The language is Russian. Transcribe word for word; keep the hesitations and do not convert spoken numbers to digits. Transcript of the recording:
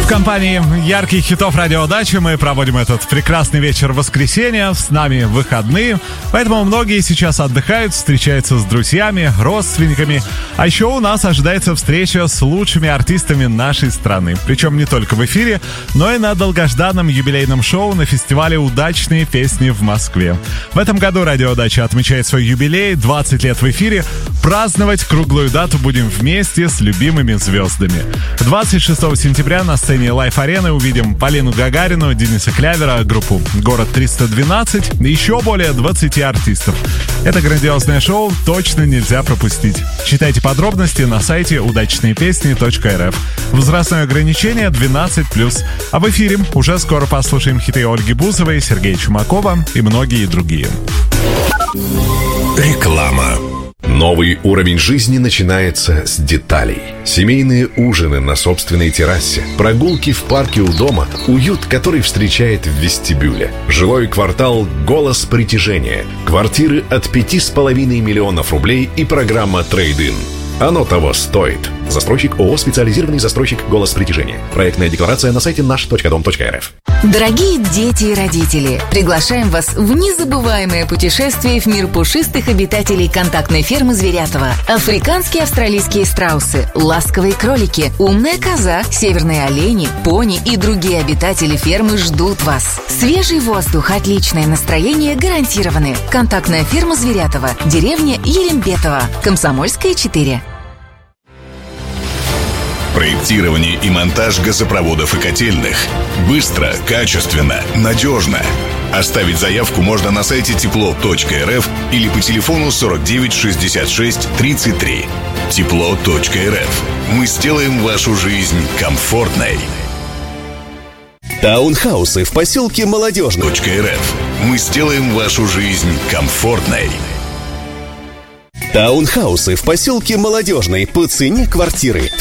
компании ярких хитов радиодачи мы проводим этот прекрасный вечер воскресенья. С нами выходные, поэтому многие сейчас отдыхают, встречаются с друзьями, родственниками. А еще у нас ожидается встреча с лучшими артистами нашей страны. Причем не только в эфире, но и на долгожданном юбилейном шоу на фестивале «Удачные песни» в Москве. В этом году радиодача отмечает свой юбилей, двадцать лет в эфире. Праздновать круглую дату будем вместе с любимыми звездами. двадцать шестого сентября на сцене Лайф-арены увидим Полину Гагарину, Дениса Клявера, группу «Город триста двенадцать» и еще более двадцати артистов. Это грандиозное шоу точно нельзя пропустить. Читайте подробности на сайте удачные песни точка эр эф. Возрастное ограничение двенадцать плюс. А в эфире уже скоро послушаем хиты Ольги Бузовой, Сергея Чумакова и многие другие. Реклама. Новый уровень жизни начинается с деталей. Семейные ужины на собственной террасе, прогулки в парке у дома, уют, который встречает в вестибюле. Жилой квартал «Голос притяжения». Квартиры от пяти с половиной миллионов рублей и программа «Трейд-ин». Оно того стоит. Застройщик ООО «Специализированный застройщик «Голос притяжения». Проектная декларация на сайте наш точка дом точка эр эф. Дорогие дети и родители, приглашаем вас в незабываемое путешествие в мир пушистых обитателей контактной фермы Зверятова. Африканские австралийские страусы, ласковые кролики, умная коза, северные олени, пони и другие обитатели фермы ждут вас. Свежий воздух, отличное настроение гарантированы. Контактная ферма Зверятова, деревня Ерембетова, Комсомольская, четыре. Проектирование и монтаж газопроводов и котельных. Быстро, качественно, надежно. Оставить заявку можно на сайте тепло точка эр эф или по телефону сорок девять шестьдесят шесть тридцать три. тепло точка эр эф. Мы сделаем вашу жизнь комфортной. Таунхаусы в поселке Молодежный. .рф. Мы сделаем вашу жизнь комфортной. Таунхаусы в поселке Молодежный по цене квартиры.